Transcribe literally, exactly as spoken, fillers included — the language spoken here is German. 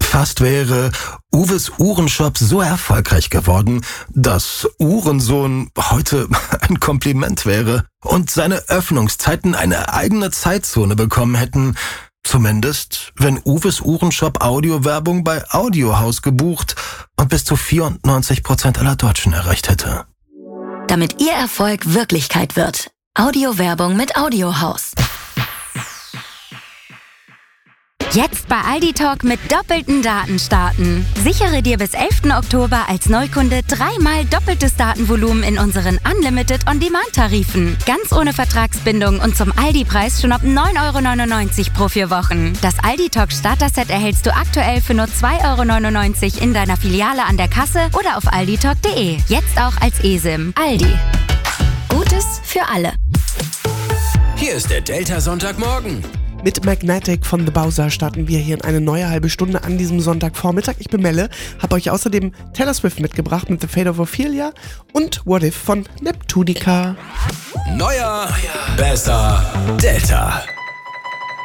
Fast wäre Uwes Uhrenshop so erfolgreich geworden, dass Uhrensohn heute ein Kompliment wäre und seine Öffnungszeiten eine eigene Zeitzone bekommen hätten. Zumindest, wenn Uwes Uhrenshop Audiowerbung bei Audiohaus gebucht und bis zu vierundneunzig Prozent aller Deutschen erreicht hätte. Damit Ihr Erfolg Wirklichkeit wird. Audiowerbung mit Audiohaus. Jetzt bei Aldi Talk mit doppelten Daten starten. Sichere dir bis elften Oktober als Neukunde dreimal doppeltes Datenvolumen in unseren Unlimited On-Demand-Tarifen. Ganz ohne Vertragsbindung und zum Aldi-Preis schon ab neun Euro neunundneunzig pro vier Wochen. Das Aldi Talk Starter-Set erhältst du aktuell für nur zwei Euro neunundneunzig in deiner Filiale an der Kasse oder auf alditalk punkt de. Jetzt auch als eSIM. Aldi. Gutes für alle. Hier ist der Delta Sonntagmorgen. Mit Magnetic von The Bowser starten wir hier in eine neue halbe Stunde an diesem Sonntagvormittag. Ich bin Melle, habe euch außerdem Taylor Swift mitgebracht mit The Fate of Ophelia und What If von Neptunica. Neuer, besser, Delta.